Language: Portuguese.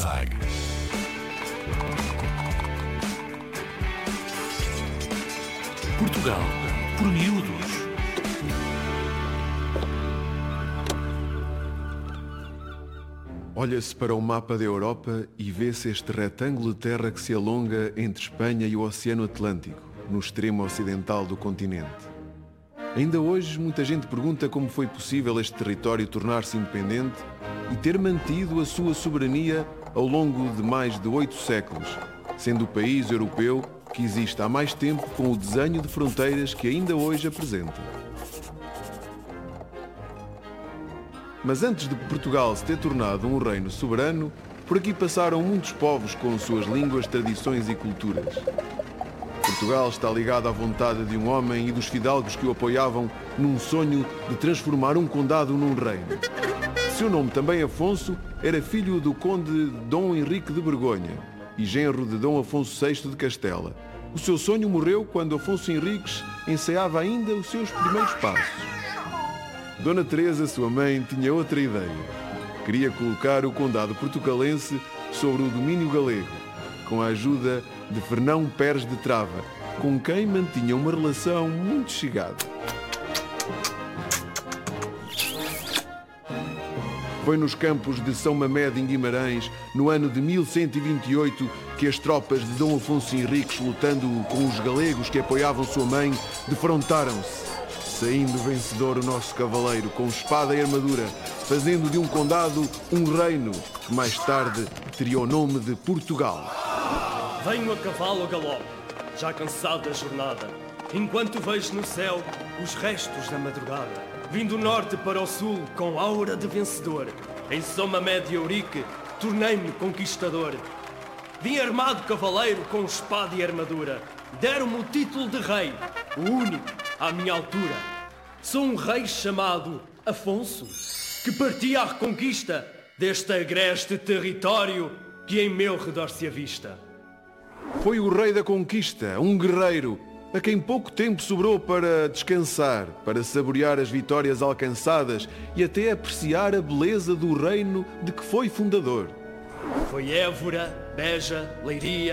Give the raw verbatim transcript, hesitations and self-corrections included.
ZAG. Portugal por miúdos. Olha-se para o mapa da Europa e vê-se este retângulo de terra que se alonga entre Espanha e o Oceano Atlântico, no extremo ocidental do continente. Ainda hoje, muita gente pergunta como foi possível este território tornar-se independente e ter mantido a sua soberania ao longo de mais de oito séculos, sendo o país europeu que existe há mais tempo com o desenho de fronteiras que ainda hoje apresenta. Mas antes de Portugal se ter tornado um reino soberano, por aqui passaram muitos povos com suas línguas, tradições e culturas. Portugal está ligado à vontade de um homem e dos fidalgos que o apoiavam num sonho de transformar um condado num reino. Seu nome, também Afonso, era filho do conde Dom Henrique de Borgonha e genro de Dom Afonso sexto de Castela. O seu sonho morreu quando Afonso Henriques ensaiava ainda os seus primeiros passos. Dona Teresa, sua mãe, tinha outra ideia. Queria colocar o condado portucalense sobre o domínio galego, com a ajuda de Fernão Pérez de Trava, com quem mantinha uma relação muito chegada. Foi nos campos de São Mamede, em Guimarães, no ano de mil cento e vinte e oito, que as tropas de Dom Afonso Henriques, lutando com os galegos que apoiavam sua mãe, defrontaram-se. Saindo vencedor o nosso cavaleiro, com espada e armadura, fazendo de um condado um reino, que mais tarde teria o nome de Portugal. Venho a cavalo a galope, já cansado da jornada, enquanto vejo no céu os restos da madrugada. Vim do norte para o sul, com aura de vencedor. Em São Mamede e Eurique, tornei-me conquistador. Vim armado cavaleiro, com espada e armadura. Deram-me o título de rei, o único à minha altura. Sou um rei chamado Afonso, que partia à reconquista deste agreste território que em meu redor se avista. Foi o rei da conquista, um guerreiro, a quem pouco tempo sobrou para descansar, para saborear as vitórias alcançadas e até apreciar a beleza do reino de que foi fundador. Foi Évora, Beja, Leiria,